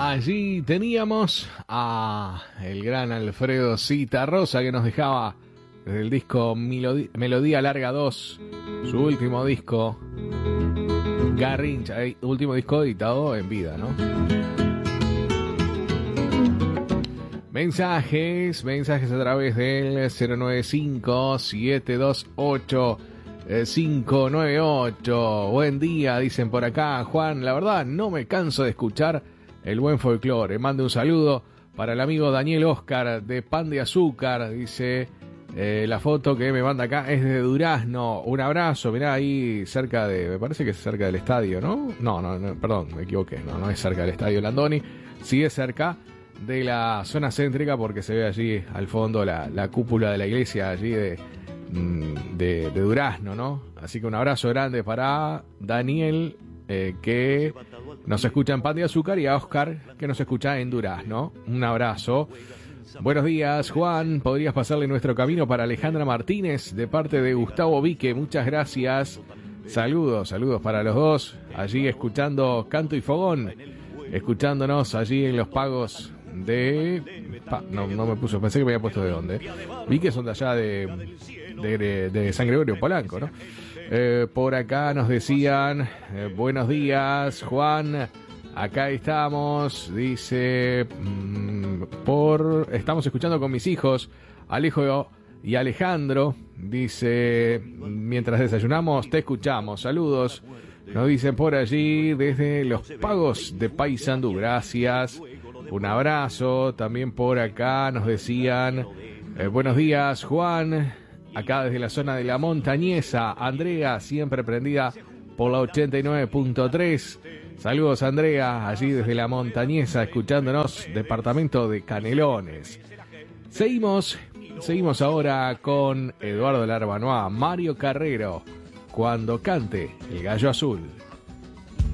Allí teníamos a el gran Alfredo Zitarrosa, que nos dejaba desde el disco Melodía Larga 2, su último disco, Garrincha, último disco editado en vida, ¿no? Mensajes a través del 095-728-598. Buen día, dicen por acá. Juan, la verdad no me canso de escuchar el buen folclore. Mande un saludo para el amigo Daniel Oscar de Pan de Azúcar. Dice, la foto que me manda acá es de Durazno. Un abrazo, mirá ahí cerca de, me parece que es cerca del estadio, ¿no? No, perdón, me equivoqué. No es cerca del estadio Landoni. Sí es cerca de la zona céntrica, porque se ve allí al fondo la cúpula de la iglesia allí de Durazno, ¿no? Así que un abrazo grande para Daniel, que nos escucha en Pan de Azúcar, y a Oscar, que nos escucha en Durazno. Un abrazo. Buenos días, Juan. ¿Podrías pasarle nuestro camino para Alejandra Martínez de parte de Gustavo Vique? Muchas gracias. Saludos para los dos, allí escuchando Canto y Fogón, escuchándonos allí en los pagos de... No me puso, pensé que me había puesto de dónde. Vi que son de allá de San Gregorio Polanco, ¿no? Por acá nos decían, buenos días, Juan, acá estamos, dice, estamos escuchando con mis hijos, Alejo y Alejandro, dice, mientras desayunamos te escuchamos, saludos, nos dicen por allí desde los pagos de Paysandú, gracias. Un abrazo. También por acá nos decían, buenos días, Juan. Acá desde la zona de la Montañesa, Andrea, siempre prendida por la 89.3. Saludos, Andrea, allí desde la Montañesa, escuchándonos, departamento de Canelones. Seguimos ahora con Eduardo Larbanois, Mario Carrero, Cuando cante el gallo azul.